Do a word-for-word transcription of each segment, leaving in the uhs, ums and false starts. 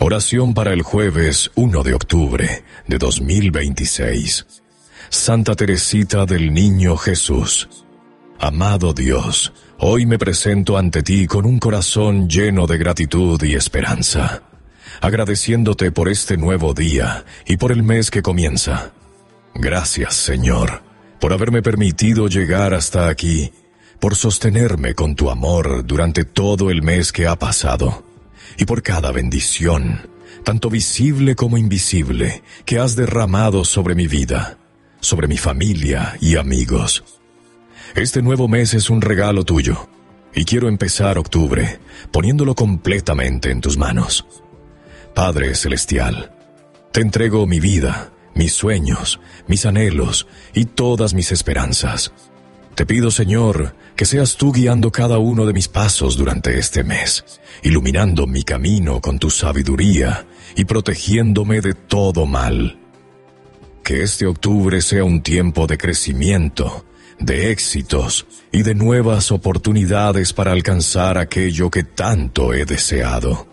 Oración para el jueves uno de octubre de dos mil veintiséis. Santa Teresita del Niño Jesús. Amado Dios, hoy me presento ante ti con un corazón lleno de gratitud y esperanza, agradeciéndote por este nuevo día y por el mes que comienza. Gracias, Señor, por haberme permitido llegar hasta aquí, por sostenerme con tu amor durante todo el mes que ha pasado, y por cada bendición, tanto visible como invisible, que has derramado sobre mi vida, sobre mi familia y amigos. Este nuevo mes es un regalo tuyo, y quiero empezar octubre poniéndolo completamente en tus manos. Padre Celestial, te entrego mi vida, mis sueños, mis anhelos y todas mis esperanzas. Te pido, Señor, que seas tú guiando cada uno de mis pasos durante este mes, iluminando mi camino con tu sabiduría y protegiéndome de todo mal. Que este octubre sea un tiempo de crecimiento, de éxitos y de nuevas oportunidades para alcanzar aquello que tanto he deseado.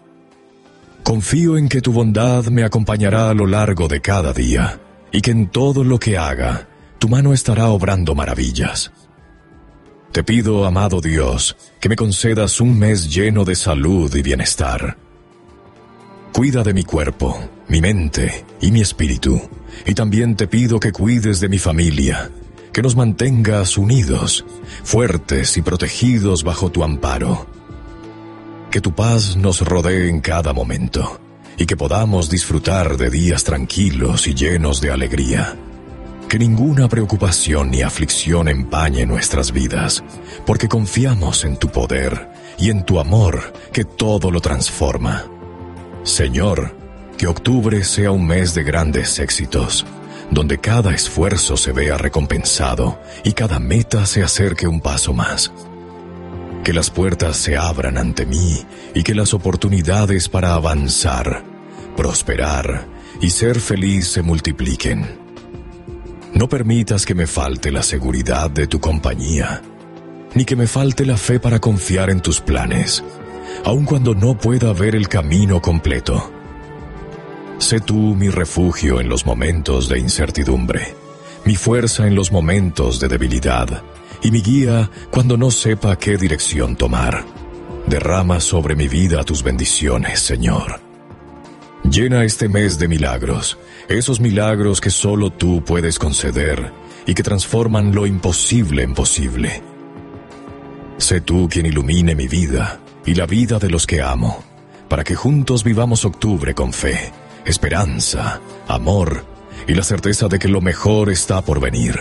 Confío en que tu bondad me acompañará a lo largo de cada día y que en todo lo que haga, tu mano estará obrando maravillas. Te pido, amado Dios, que me concedas un mes lleno de salud y bienestar. Cuida de mi cuerpo, mi mente y mi espíritu, y también te pido que cuides de mi familia, que nos mantengas unidos, fuertes y protegidos bajo tu amparo. Que tu paz nos rodee en cada momento, y que podamos disfrutar de días tranquilos y llenos de alegría. Que ninguna preocupación ni aflicción empañe nuestras vidas, porque confiamos en tu poder y en tu amor que todo lo transforma. Señor, que octubre sea un mes de grandes éxitos, donde cada esfuerzo se vea recompensado y cada meta se acerque un paso más. Que las puertas se abran ante mí y que las oportunidades para avanzar, prosperar y ser feliz se multipliquen. No permitas que me falte la seguridad de tu compañía, ni que me falte la fe para confiar en tus planes, aun cuando no pueda ver el camino completo. Sé tú mi refugio en los momentos de incertidumbre, mi fuerza en los momentos de debilidad, y mi guía cuando no sepa qué dirección tomar. Derrama sobre mi vida tus bendiciones, Señor. Llena este mes de milagros, esos milagros que solo tú puedes conceder y que transforman lo imposible en posible. Sé tú quien ilumine mi vida y la vida de los que amo, para que juntos vivamos octubre con fe, esperanza, amor y la certeza de que lo mejor está por venir.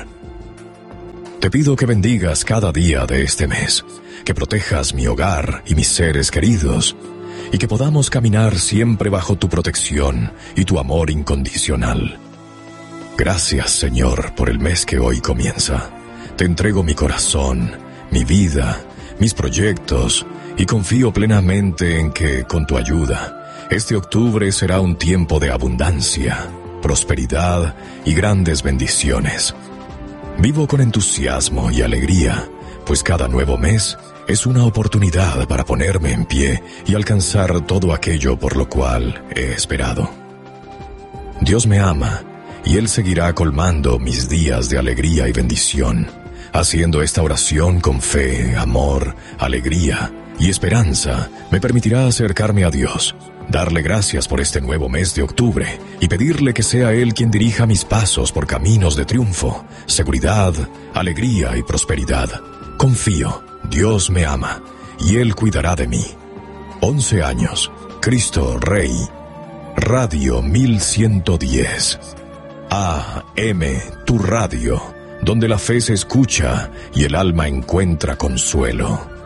Te pido que bendigas cada día de este mes, que protejas mi hogar y mis seres queridos, y que podamos caminar siempre bajo tu protección y tu amor incondicional. Gracias, Señor, por el mes que hoy comienza. Te entrego mi corazón, mi vida, mis proyectos, y confío plenamente en que, con tu ayuda, este octubre será un tiempo de abundancia, prosperidad y grandes bendiciones. Vivo con entusiasmo y alegría, pues cada nuevo mes es una oportunidad para ponerme en pie y alcanzar todo aquello por lo cual he esperado. Dios me ama, y Él seguirá colmando mis días de alegría y bendición, haciendo esta oración con fe, amor, alegría y esperanza me permitirá acercarme a Dios, darle gracias por este nuevo mes de octubre y pedirle que sea Él quien dirija mis pasos por caminos de triunfo, seguridad, alegría y prosperidad. Confío, Dios me ama, y Él cuidará de mí. Once años, Cristo Rey. Radio mil ciento diez. A M, tu radio, donde la fe se escucha y el alma encuentra consuelo.